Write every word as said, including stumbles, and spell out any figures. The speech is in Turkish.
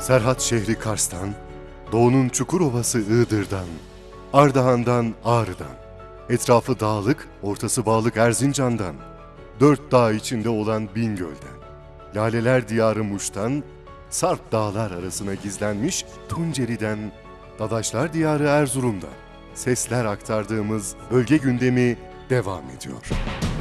Serhat şehri Kars'tan, doğunun Çukurova'sı Iğdır'dan, Ardahan'dan Ağrı'dan, etrafı dağlık, ortası bağlık Erzincan'dan, dört dağ içinde olan Bingöl'den, Laleler Diyarı Muş'tan, Sarp dağlar arasına gizlenmiş Tunceli'den, Dadaşlar Diyarı Erzurum'dan sesler aktardığımız bölge gündemi devam ediyor.